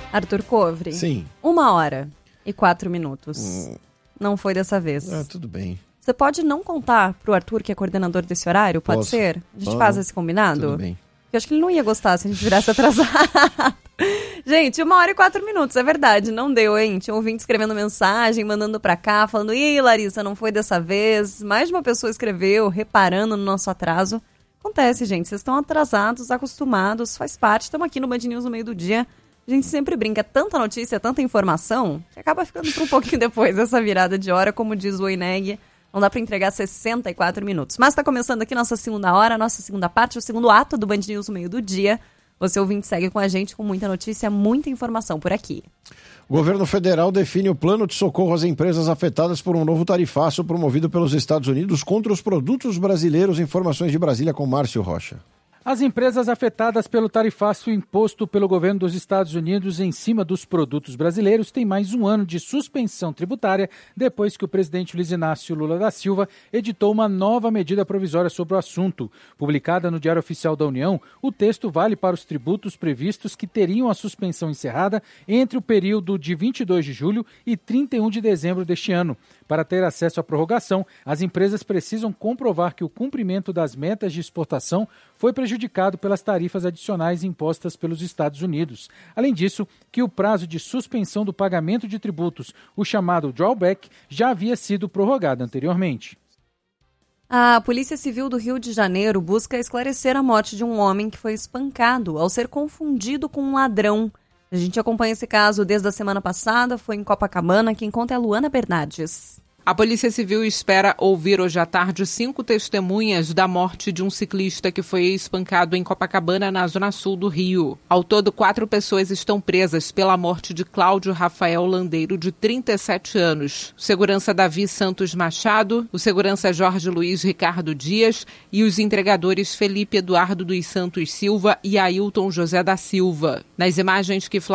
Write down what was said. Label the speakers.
Speaker 1: Arthur Covre?
Speaker 2: Sim.
Speaker 1: 1h04. Não foi dessa vez.
Speaker 2: Tudo bem.
Speaker 1: Você pode não contar pro Arthur, que é coordenador desse horário? Pode ser? A gente faz esse combinado?
Speaker 2: Tudo bem.
Speaker 1: Eu acho que ele não ia gostar se a gente virasse atrasado. Gente, 1h04, é verdade, não deu, hein? Tinha ouvinte escrevendo mensagem, mandando pra cá, falando: ih, Larissa, não foi dessa vez. Mais de uma pessoa escreveu, reparando no nosso atraso. Acontece, gente, vocês estão atrasados, acostumados, faz parte. Estamos aqui no Band News no meio do dia. A gente sempre brinca, tanta notícia, tanta informação, que acaba ficando para um pouquinho depois dessa virada de hora, como diz o Ineg. Não dá para entregar 64 minutos. Mas está começando aqui nossa segunda hora, nossa segunda parte, o segundo ato do Band News no meio do dia. Você ouvinte segue com a gente com muita notícia, muita informação por aqui.
Speaker 2: O governo federal define o plano de socorro às empresas afetadas por um novo tarifaço promovido pelos Estados Unidos contra os produtos brasileiros. Informações de Brasília com Márcio Rocha.
Speaker 3: As empresas afetadas pelo tarifaço imposto pelo governo dos Estados Unidos em cima dos produtos brasileiros têm mais um ano de suspensão tributária depois que o presidente Luiz Inácio Lula da Silva editou uma nova medida provisória sobre o assunto. Publicada no Diário Oficial da União, o texto vale para os tributos previstos que teriam a suspensão encerrada entre o período de 22 de julho e 31 de dezembro deste ano. Para ter acesso à prorrogação, as empresas precisam comprovar que o cumprimento das metas de exportação foi prejudicado pelas tarifas adicionais impostas pelos Estados Unidos. Além disso, que o prazo de suspensão do pagamento de tributos, o chamado drawback, já havia sido prorrogado anteriormente.
Speaker 1: A Polícia Civil do Rio de Janeiro busca esclarecer a morte de um homem que foi espancado ao ser confundido com um ladrão. A gente acompanha esse caso desde a semana passada, foi em Copacabana. Quem conta é a Luana Bernardes.
Speaker 4: A Polícia Civil espera ouvir hoje à tarde 5 testemunhas da morte de um ciclista que foi espancado em Copacabana, na zona sul do Rio. Ao todo, 4 pessoas estão presas pela morte de Cláudio Rafael Landeiro, de 37 anos. O segurança Davi Santos Machado, o segurança Jorge Luiz Ricardo Dias e os entregadores Felipe Eduardo dos Santos Silva e Ailton José da Silva. Nas imagens que